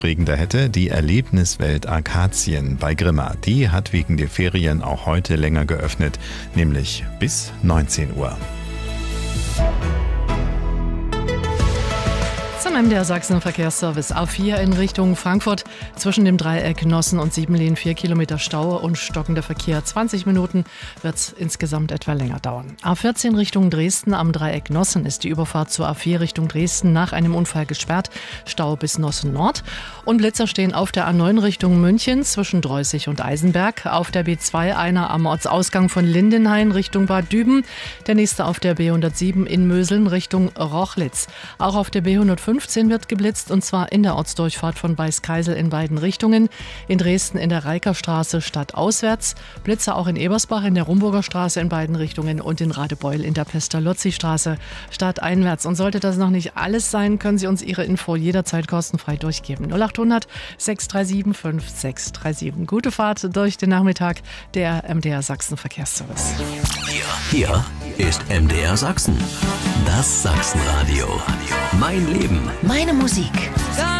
Prägender hätte die Erlebniswelt Akazien bei Grimma. Die hat wegen der Ferien auch heute länger geöffnet, nämlich bis 19 Uhr. Zum MDR Sachsen Verkehrsservice A4 in Richtung Frankfurt. Zwischen dem Dreieck Nossen und Siebenlehn 4 Kilometer Stau und stockender Verkehr. 20 Minuten wird es insgesamt etwa länger dauern. A14 Richtung Dresden am Dreieck Nossen ist die Überfahrt zur A4 Richtung Dresden nach einem Unfall gesperrt. Stau bis Nossen Nord. Und Blitzer stehen auf der A9 Richtung München zwischen Dreußig und Eisenberg. Auf der B2 einer am Ortsausgang von Lindenhain Richtung Bad Düben. Der nächste auf der B107 in Möseln Richtung Rochlitz. Auch auf der B105 wird geblitzt, und zwar in der Ortsdurchfahrt von Weißkeisel in beiden Richtungen. In Dresden in der Reikerstraße stadtauswärts. Blitzer auch in Ebersbach in der Rumburger Straße in beiden Richtungen und in Radebeul in der Pestalozzi-Straße stadteinwärts. Und sollte das noch nicht alles sein, können Sie uns Ihre Info jederzeit kostenfrei durchgeben. 0800 637 5637. Gute Fahrt durch den Nachmittag, der MDR Sachsen Verkehrsservice. Hier ist MDR Sachsen. Das Sachsenradio. Mein Leben. Meine Musik.